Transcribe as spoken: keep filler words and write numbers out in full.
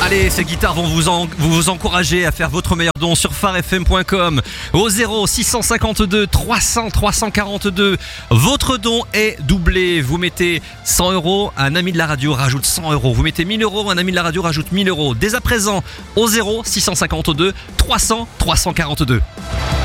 Allez, ces guitares vont vous, en, vous vous encourager à faire votre meilleur don sur phare f m point com au zéro six cent cinquante-deux trois cents trois cent quarante-deux. Votre don est doublé. Vous mettez cent euros, un ami de la radio rajoute cent euros. Vous mettez mille euros, un ami de la radio rajoute mille euros. Dès à présent au zéro six cent cinquante-deux trois cents trois cent quarante-deux.